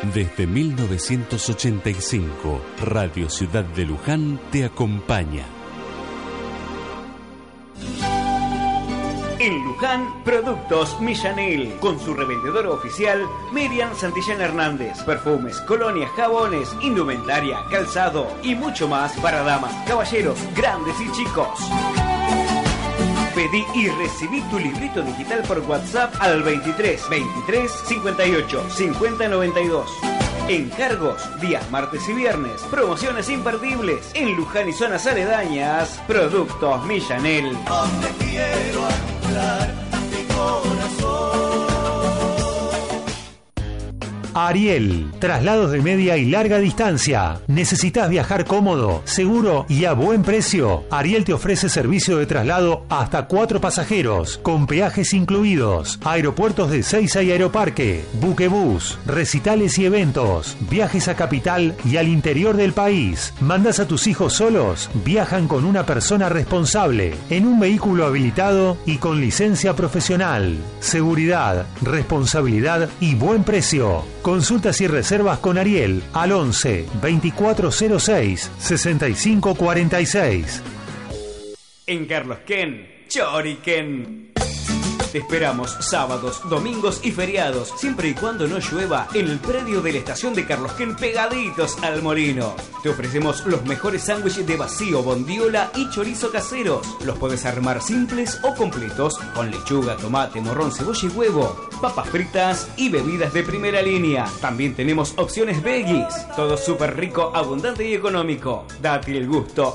Desde 1985, Radio Ciudad de Luján te acompaña. En Luján, Productos Millanil, con su revendedora oficial Miriam Santillán Hernández. Perfumes, colonias, jabones, indumentaria, calzado y mucho más para damas, caballeros, grandes y chicos. Pedí y recibí tu librito digital por WhatsApp al 23 23 58 50 92. Encargos días martes y viernes. Promociones imperdibles en Luján y zonas aledañas. Productos Millanel. Donde quiero anclar mi corazón. Ariel, traslados de media y larga distancia. ¿Necesitas viajar cómodo, seguro y a buen precio? Ariel te ofrece servicio de traslado hasta 4 pasajeros, con peajes incluidos, aeropuertos de Seiza y Aeroparque, buquebús, recitales y eventos, viajes a capital y al interior del país. ¿Mandas a tus hijos solos? Viajan con una persona responsable, en un vehículo habilitado y con licencia profesional. Seguridad, responsabilidad y buen precio. Consultas y reservas con Ariel al 11 2406 6546. En Carlos Ken, Choriken. Te esperamos sábados, domingos y feriados, siempre y cuando no llueva, en el predio de la estación de Carlos Ken, pegaditos al molino. Te ofrecemos los mejores sándwiches de vacío, bondiola y chorizo caseros. Los puedes armar simples o completos, con lechuga, tomate, morrón, cebolla y huevo, papas fritas y bebidas de primera línea. También tenemos opciones veggies. Todo súper rico, abundante y económico. Date el gusto